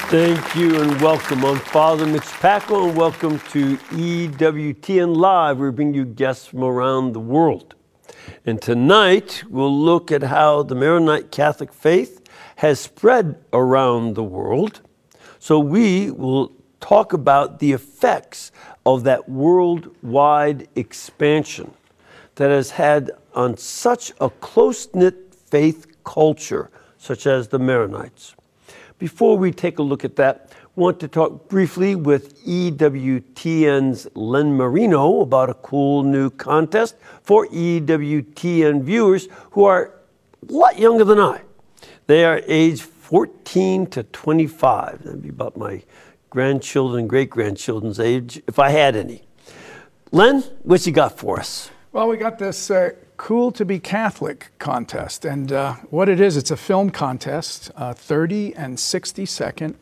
Thank you and welcome. I'm Father Mitch Packel and welcome to EWTN Live. We bring you guests from around the world. And tonight we'll look at how the Maronite Catholic faith has spread around the world. So we will talk about the effects of that worldwide expansion that has had on such a close-knit faith culture, such as the Maronites. Before we take a look at that, I want to talk briefly with EWTN's Len Marino about a cool new contest for EWTN viewers who are a lot younger than I. They are age 14 to 25. That'd be about my grandchildren, great-grandchildren's age, if I had any. Len, what you got for us? Well, we got this Cool to be Catholic contest. And what it is, it's a film contest, 30 and 60-second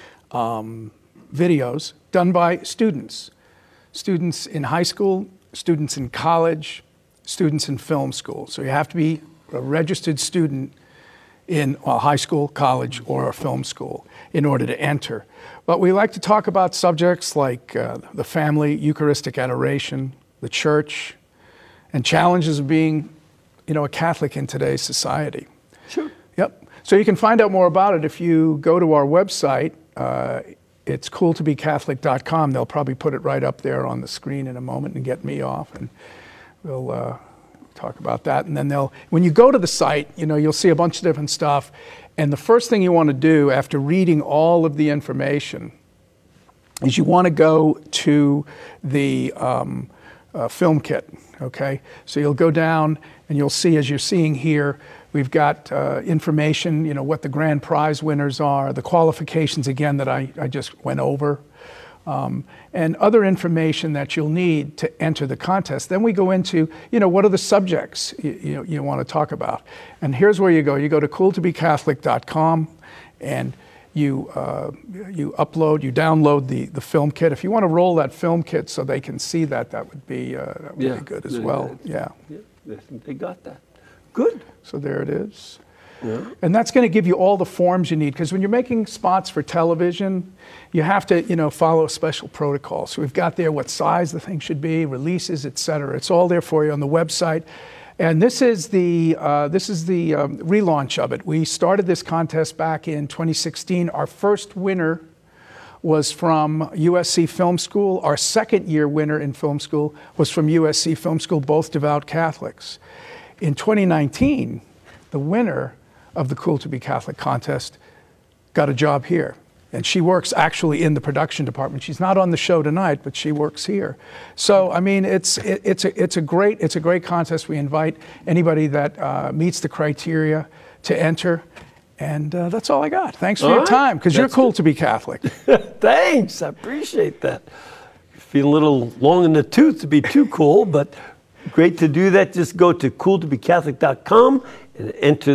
videos done by students. Students in high school, students in college, students in film school. So you have to be a registered student in high school, college, or a film school in order to enter. But we like to talk about subjects like the family, Eucharistic adoration, the church, and challenges of being, a Catholic in today's society. Sure. Yep. So you can find out more about it if you go to our website. It's cooltobecatholic.com. They'll probably put it right up there on the screen in a moment and get me off, and we'll talk about that. And then when you go to the site, you'll see a bunch of different stuff. And the first thing you want to do after reading all of the information is you want to go to the film kit, okay? So you'll go down and you'll see, as you're seeing here, we've got information, what the grand prize winners are, the qualifications, again, that I just went over, and other information that you'll need to enter the contest. Then we go into, what are the subjects you want to talk about. And here's where you go. You go to cooltobecatholic.com and you download the film kit. If you want to roll that film kit so they can see that would be good as well. Yeah. They got that. Good. So there it is. Yeah. And that's going to give you all the forms you need, because when you're making spots for television, you have to, follow a special protocol. So we've got there what size the thing should be, releases, etc. It's all there for you on the website. And this is the relaunch of it. We started this contest back in 2016. Our first winner was from USC Film School. Our second year winner in film school was from USC Film School, both devout Catholics. In 2019, the winner of the Cool to be Catholic contest got a job here. And she works actually in the production department. She's not on the show tonight, but she works here. So, I mean, it's a great contest. We invite anybody that meets the criteria to enter. And that's all I got. Thanks for your time, because you're cool to be Catholic. Thanks, I appreciate that. Feel a little long in the tooth to be too cool, but great to do that. Just go to cooltobecatholic.com and enter